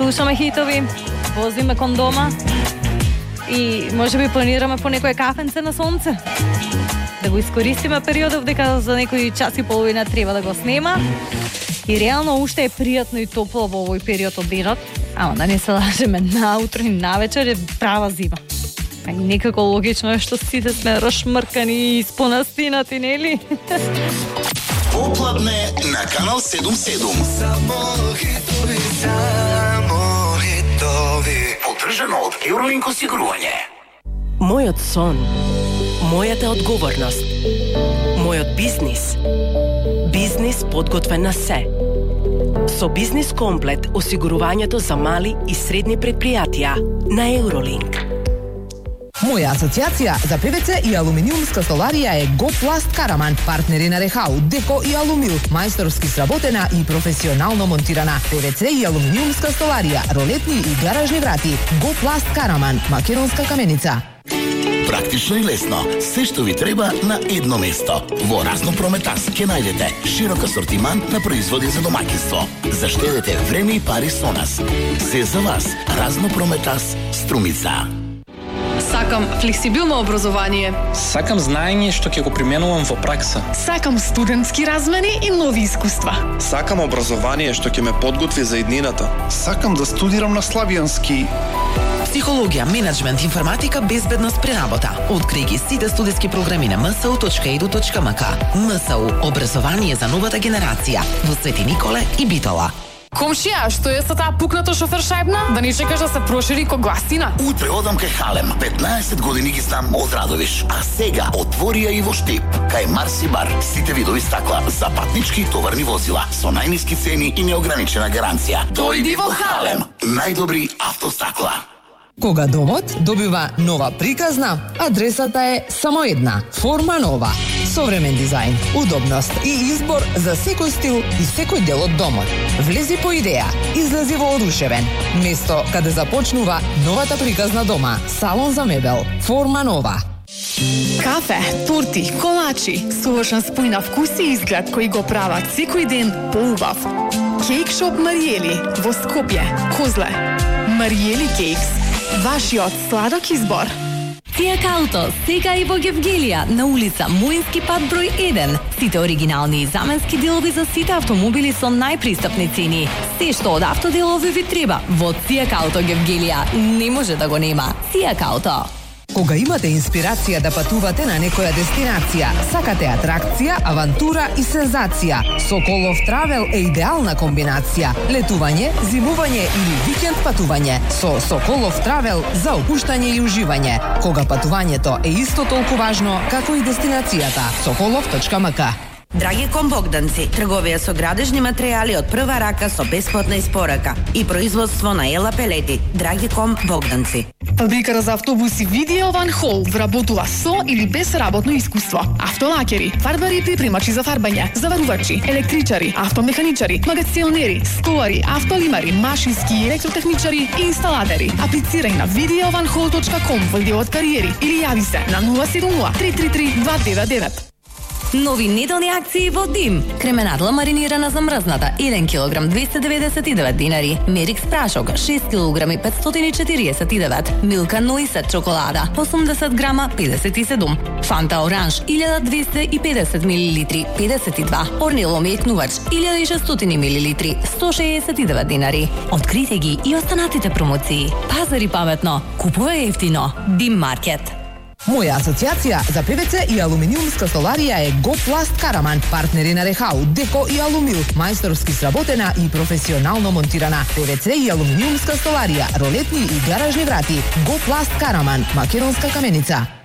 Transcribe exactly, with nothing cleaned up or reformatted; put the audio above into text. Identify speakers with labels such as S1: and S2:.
S1: слушаме хитови, возиме кон дома и може би планираме по некое кафенце на сонце. Да го искористиме периодов дека за некои час и половина треба да го снема. И реално уште е пријатно и топло во овој период од денот, ама да не се лажеме, наутро и навечер е права зима. А и некако логично е што сите сме расшмркани и испонастинати, нели?
S2: Попладне на Канал седум седум.
S3: Само хитови, само хитови.
S2: Поддржано од Евролинк осигурување.
S4: Мојот сон, мојата одговорност, мојот бизнис. Бизнис подготвен на се. Со Бизнис комплет осигурувањето за мали и средни предпријатија на Евролинк.
S5: Моја асоциација за ПВЦ и алуминиумска столарија е Гопласт Караман, партнери на Рехау, Деко и Алумил, мајсторски сработена и професионално монтирана. ПВЦ и алуминиумска столарија, ролетни и гаражни врати. Гопласт Караман, македонска каменица.
S2: Практично и лесно. Се што ви треба на едно место. Во Разно Прометас ќе најдете широк асортиман на производи за домаќинство. Заштедете време и пари со нас. Се за вас. Разно Прометас, Струмица.
S6: Сакам флексибилно образование.
S7: Сакам знаење што ќе го применувам во пракса.
S6: Сакам студентски размени и нови искуства.
S8: Сакам образование што ќе ме подготви за иднината.
S9: Сакам да студирам на славјански.
S10: Психологија, менеджмент, информатика, безбедност при работа. Откри ги сите студиски програми на ем ес у точка и ду точка ем ка. ем ес у – образование за новата генерација во Свети Николе и Битола.
S6: Комшија, што е со таа пукната шофер шајбна? Да не чекаш да се прошири ко гласина?
S2: Утре одам кај Халем. петнаесет години ги знам од Радовиш. А сега отвори ја и во Штип. Кај Марси бар. Сите видови стакла за патнички и товарни возила. Со најниски цени и неограничена гаранција. Дојди во Халем. Најдобри автостакла.
S5: Кога домот добива нова приказна, адресата е само една – Форма Нова. Современ дизајн, удобност и избор за секој стил и секој дел од домот. Влези по идеја, излези во одушевен. Место каде започнува новата приказна дома. Салон за мебел. Форма Нова.
S6: Кафе, торти, колачи, совршен спој на вкус и изглед кои го прават секој ден поубав. Кейкшоп Мариели во Скопје, Козле. Мариели Кейкс. Вашиот сладок избор.
S1: Цијак Ауто, сега и во Гевгелија, на улица Муински пат број еден. Сите оригинални и заменски делови за сите автомобили со најпристапни цени. Се што од автоделови ви треба, во Цијак Ауто Гевгелија не може да го нема. Цијак Ауто.
S5: Кога имате инспирација да патувате на некоја дестинација, сакате атракција, авантура и сензација, Соколов Травел е идеална комбинација. Летување, зимување или викенд патување. Со Соколов Травел за опуштање и уживање. Кога патувањето е исто толку важно како и дестинацијата. соколов точка ем ка.
S11: Драгиком Богданци, трговија со градежни материјали од прва рака со бесплатна испорака и производство на ела пелети. Драгиком Богданци.
S6: Фабриката за автобуси Видео Ван Хол вработува со или без работно искуство. Автолакери, фарбари и припремачи за фарбање, заварувачи, електричари, автомеханичари, магационери, столари, автолимари, машински и електротехничари и инсталатери. Аплицирај на видео ван хол точка ком во делот кариери или јави се на нула седум нула три три три два девет девет.
S1: Нови неделни акции во Дим. Кременадла маринирана замрзната еден килограм двесте деветдесет и девет динари. Мерикс прашок шест килограми петстотини и четириесет и девет. Милка Нуисет чоколада осумдесет грама педесет и седум. Фанта Оранж илјада двесте и педесет милилитри педесет и два. Орнило мекнувач илјада и шестстотини милилитри сто шеесет и девет динари. Открите ги и останатите промоции. Пазари паметно, купувај ефтино. Дим маркет.
S5: Моја асоциација за ПВЦ и алуминиумска столарија е Гопласт Караман, партнери на Рехау, Деко и Алумил, мајсторски сработена и професионално монтирана. ПВЦ и алуминиумска столарија, ролетни и гаражни врати. Гопласт Караман, македонска каменица.